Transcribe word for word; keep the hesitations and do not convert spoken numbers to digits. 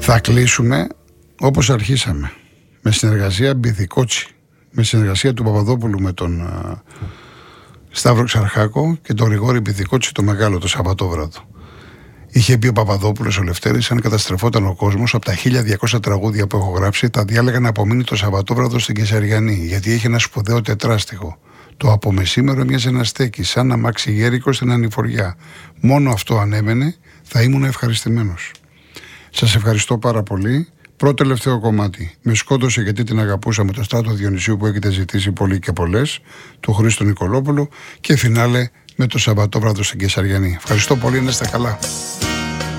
Θα κλείσουμε όπως αρχίσαμε. Με συνεργασία Μπιθικότσι. Με συνεργασία του Παπαδόπουλου με τον uh, Σταύρο Ξαρχάκο και τον Γρηγόρη Μπιθικότσι το μεγάλο το Σαββατόβραδο. Είχε πει ο Παπαδόπουλος ο Λευτέρης, αν καταστρεφόταν ο κόσμος, από τα χίλια διακόσια τραγούδια που έχω γράψει, τα διάλεγα να απομείνει το Σαββατόβραδο στην Κεσαριανή, γιατί είχε ένα σπουδαίο τετράστιχο. Το από μεσήμερο μοιάζε να στέκει, σαν να μάξει γέρικο στην ανηφοριά. Μόνο αυτό αν έμενε, θα ήμουν ευχαριστημένος. Σας ευχαριστώ πάρα πολύ. Πρώτο τελευταίο κομμάτι. Με σκότωσε γιατί την αγαπούσα με το Στράτο Διονυσίου που έχετε ζητήσει πολύ και πολλές, του Χρήστο Νικολόπουλου, και φινάλε με το Σαββατόβραδο στην Κεσαριανή. Ευχαριστώ πολύ, να είστε καλά.